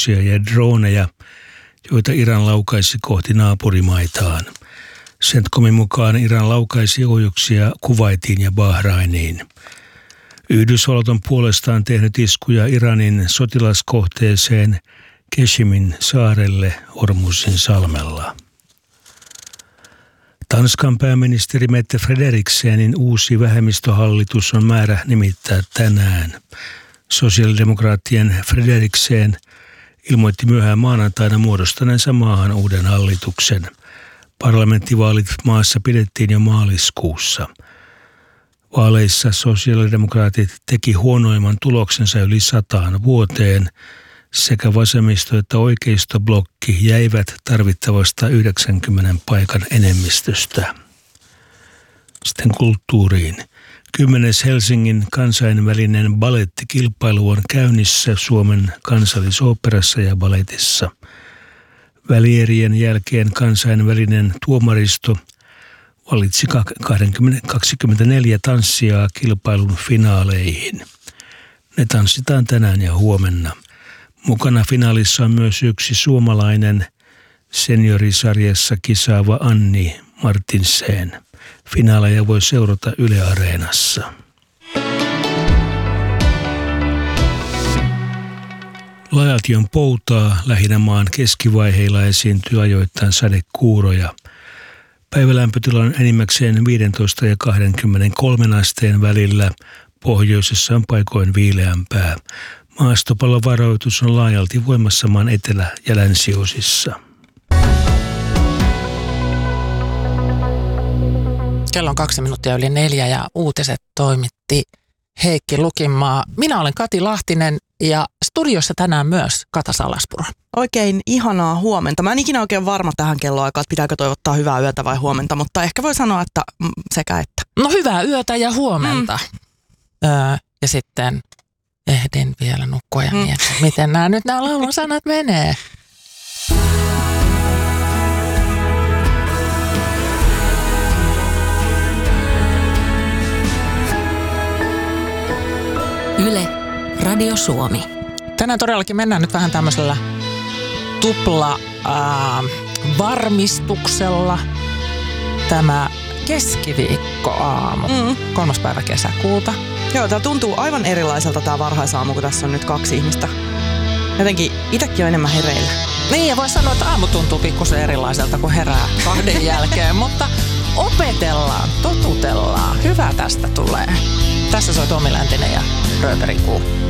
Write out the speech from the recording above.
ohjuksia ja droneja, joita Iran laukaisi kohti naapurimaitaan. CENTCOMin mukaan Iran laukaisi ohjuksia Kuwaitiin ja Bahrainiin. Yhdysvallat on puolestaan tehnyt iskuja Iranin sotilaskohteeseen Keshimin saarelle Hormuzin salmella. Tanskan pääministeri Mette Frederiksenin uusi vähemmistöhallitus on määrä nimittää tänään. Sosiaalidemokraattien Frederiksen ilmoitti myöhään maanantaina muodostaneensa maahan uuden hallituksen. Parlamenttivaalit maassa pidettiin jo maaliskuussa. Vaaleissa sosiaalidemokraatit teki huonoimman tuloksensa yli 100 vuoteen. Sekä vasemmisto- että oikeistoblokki jäivät tarvittavasta 90 paikan enemmistöstä. Sitten kulttuuriin. 10. Helsingin kansainvälinen balettikilpailu on käynnissä Suomen Kansallisoopperassa ja baletissa. Välierien jälkeen kansainvälinen tuomaristo valitsi 24 tanssijaa kilpailun finaaleihin. Ne tanssitaan tänään ja huomenna. Mukana finaalissa on myös yksi suomalainen seniorisarjassa kisaava Anni Martinsen. Finaaleja voi seurata Yle Areenassa. Lajaltion poutaa lähinnä maan keskivaiheilla esiintyy ajoittain sadekuuroja. Päivälämpötila on enimmäkseen 15 ja 23 asteen välillä. Pohjoisessa on paikoin viileämpää. Maastopallovaroitus on laajalti voimassa maan etelä- ja länsiosissa. Kello on 4:02 ja uutiset toimitti Heikki Lukinmaa. Minä olen Kati Lahtinen ja studiossa tänään myös Kata Salaspuro. Oikein ihanaa huomenta. Mä en ikinä oikein varma tähän kelloaikaan, että pitääkö toivottaa hyvää yötä vai huomenta, mutta ehkä voi sanoa, että sekä että. No hyvää yötä ja huomenta. Ja sitten ehdin vielä nukkua ja miettiä, miten nämä laulun sanat menee. Yle, Radio Suomi. Tänään todellakin mennään nyt vähän tämmöisellä varmistuksella. Tämä keskiviikkoaamu, 3. päivä kesäkuuta. Joo, tää tuntuu aivan erilaiselta tää varhaisaamu, kun tässä on nyt 2 ihmistä. Jotenkin itsekin on enemmän hereillä. Niin, ja voi sanoa, että aamu tuntuu pikkusen erilaiselta, kun herää 2 jälkeen, mutta opetellaan, totutellaan. Hyvä tästä tulee. Tässä soi Tomi Läntinen ja Rööperikuu.